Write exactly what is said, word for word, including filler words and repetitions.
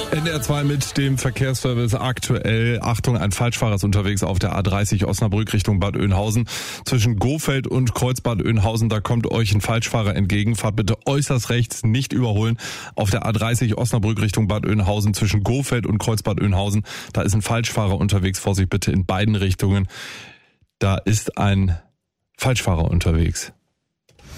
N D R zwei mit dem Verkehrsservice aktuell. Achtung, ein Falschfahrer ist unterwegs auf der A dreißig Osnabrück Richtung Bad Oeynhausen. Zwischen Gofeld und Kreuzbad Oeynhausen, da kommt euch ein Falschfahrer entgegen. Fahrt bitte äußerst rechts, nicht überholen. Auf der A dreißig Osnabrück Richtung Bad Oeynhausen zwischen Gofeld und Kreuzbad Oeynhausen, da ist ein Falschfahrer unterwegs. Vorsicht bitte in beiden Richtungen. Da ist ein Falschfahrer unterwegs.